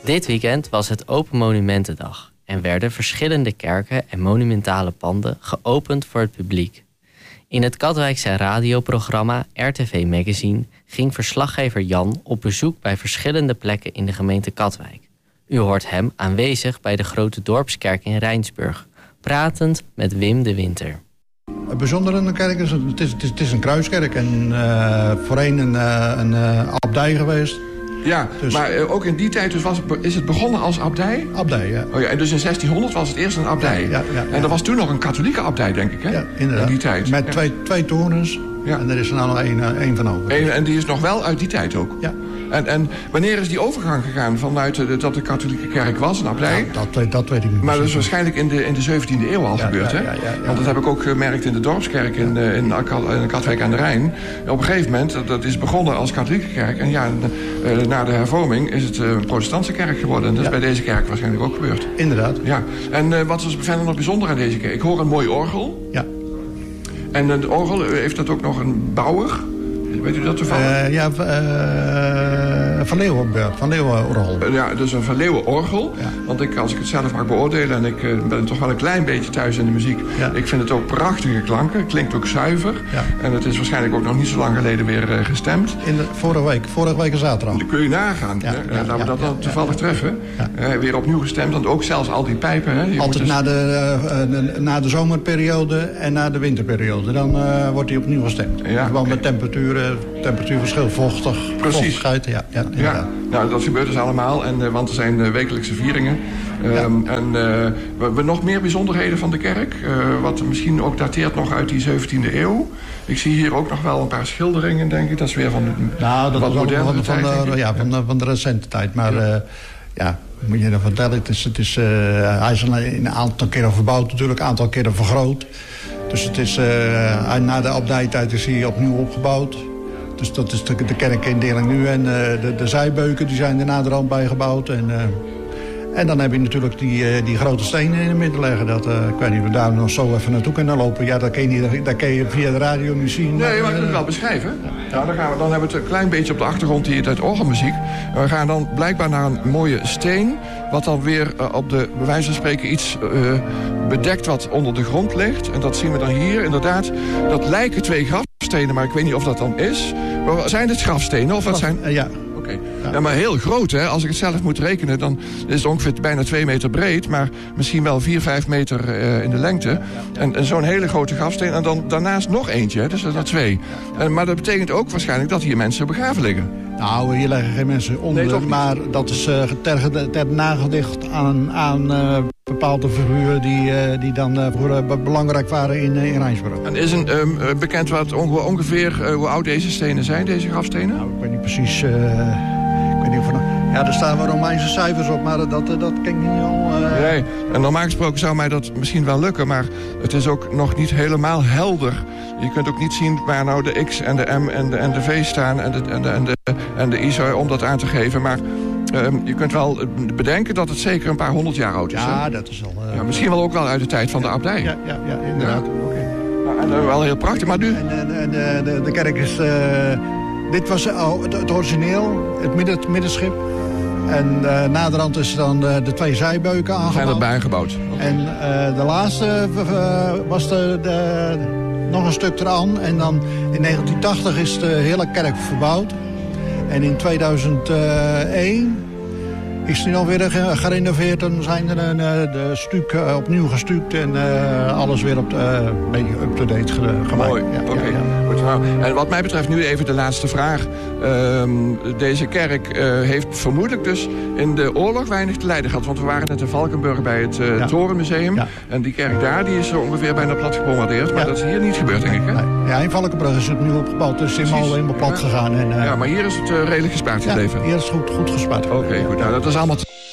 Dit weekend was het Open Monumentendag en werden verschillende kerken en monumentale panden geopend voor het publiek. In het Katwijkse radioprogramma RTV Magazine ging verslaggever Jan op bezoek bij verschillende plekken in de gemeente Katwijk. U hoort hem aanwezig bij de Grote Dorpskerk in Rijnsburg, pratend met Wim de Winter. Het bijzondere aan de kerk is, het is een kruiskerk en voorheen een abdij geweest. Ja, dus, maar ook in die tijd dus is het begonnen als abdij? Abdij, ja. Oh ja. En dus in 1600 was het eerst een abdij. Ja. En er was toen nog een katholieke abdij, denk ik, hè? Ja, inderdaad. In die tijd. Met twee torens. Ja. En er is er nou nog één van over. En die is nog wel uit die tijd ook? Ja. En wanneer is die overgang gegaan vanuit dat de katholieke kerk was, een abdij? Ja, dat weet ik niet. Maar dat is waarschijnlijk in de 17e eeuw al gebeurd, hè? Ja. Want dat heb ik ook gemerkt in de dorpskerk in Katwijk aan de Rijn. Op een gegeven moment, dat is begonnen als katholieke kerk. En ja, na de hervorming is het een protestantse kerk geworden. En dat is bij deze kerk waarschijnlijk ook gebeurd. Inderdaad. Ja. En wat is verder nog bijzonder aan deze kerk? Ik hoor een mooi orgel. Ja. En het orgel, heeft dat ook nog een bouwer? Weet u dat toevallig? Van Leeuwenorgel. Ja, dus een Van Leeuwenorgel. Ja. Want als ik het zelf mag beoordelen, en ik ben toch wel een klein beetje thuis in de muziek. Ja. Ik vind het ook prachtige klanken. Het klinkt ook zuiver. Ja. En het is waarschijnlijk ook nog niet zo lang geleden weer gestemd. Vorige week zaterdag. Dat kun je nagaan. Ja. Laten we dat dan toevallig treffen. Ja. Weer opnieuw gestemd, want ook zelfs al die pijpen. Hè, altijd na de zomerperiode en na de winterperiode. Dan wordt die opnieuw gestemd. Ja, gewoon met temperatuurverschil, vochtigheid. Ja. Nou, dat gebeurt dus allemaal, want er zijn wekelijkse vieringen. En we nog meer bijzonderheden van de kerk, wat misschien ook dateert nog uit die 17e eeuw. Ik zie hier ook nog wel een paar schilderingen, denk ik. Dat is weer van de wat moderne tijd. Van de recente tijd, maar moet je dan vertellen, hij is een aantal keren verbouwd, natuurlijk een aantal keren vergroot. Dus het is, na de abdijtijd is hij opnieuw opgebouwd. Dus dat is de kerkindeling nu. En de zijbeuken die zijn er naderhand bijgebouwd. En dan heb je natuurlijk die grote stenen in het midden leggen. Ik weet niet of we daar nog zo even naartoe kunnen lopen. Ja, dat kan je via de radio nu zien. Nee, maar ik kan het wel beschrijven. Ja, dan hebben we het een klein beetje op de achtergrond uit orgelmuziek. We gaan dan blijkbaar naar een mooie steen. Wat dan weer op de, bij wijze van spreken, iets bedekt wat onder de grond ligt. En dat zien we dan hier inderdaad. Dat lijken 2 grafstenen, maar ik weet niet of dat dan is. Maar zijn het grafstenen of wat zijn... Ja. Okay. Ja, maar heel groot, hè? Als ik het zelf moet rekenen, dan is het ongeveer bijna 2 meter breed, maar misschien wel 4-5 meter in de lengte. En zo'n hele grote grafsteen. En dan daarnaast nog eentje, hè? Dus dat zijn 2. Maar dat betekent ook waarschijnlijk dat hier mensen begraven liggen. Nou, hier liggen geen mensen onder, nee, maar dat is ter nagedicht aan bepaalde figuren die dan vroeger belangrijk waren in Rijnsburg. En is bekend ongeveer hoe oud deze stenen zijn, deze grafstenen? Nou, ik weet niet precies. Ik weet niet of er staan wel Romeinse cijfers op, maar dat ken ik niet al. Nee, en normaal gesproken zou mij dat misschien wel lukken, maar het is ook nog niet helemaal helder. Je kunt ook niet zien waar nou de X en de M en de V staan en de ISO om dat aan te geven, maar... je kunt wel bedenken dat het zeker een paar 100 jaar oud is. Ja, dat is al... misschien wel ook wel uit de tijd van de abdij. Ja, inderdaad. Ja. Okay. Nou, en wel heel prachtig, maar nu... En de kerk is... dit was het origineel, het middenschip. En naderhand is dan de 2 zijbeuken aangebouwd. Zijn erbij gebouwd. Okay. En de laatste was nog een stuk eraan. En dan in 1980 is de hele kerk verbouwd. En in 2001 is die nog weer gerenoveerd en zijn er de stuuk opnieuw gestuukt en alles weer beetje up-to-date gemaakt. Mooi, oké. Goed, nou, en wat mij betreft nu even de laatste vraag. Deze kerk heeft vermoedelijk dus in de oorlog weinig te lijden gehad. Want we waren net in Valkenburg bij het Torenmuseum. Ja. En die kerk daar die is zo ongeveer bijna plat gebombardeerd. Maar dat is hier niet gebeurd, denk ik, hè? Nee. Ja, in Valkenburg is het nu opgebouwd. Dus het is helemaal plat gegaan. En, maar hier is het redelijk gespaard gebleven. Ja, hier is het goed gespaard. Oké, goed. Nou, dat is allemaal...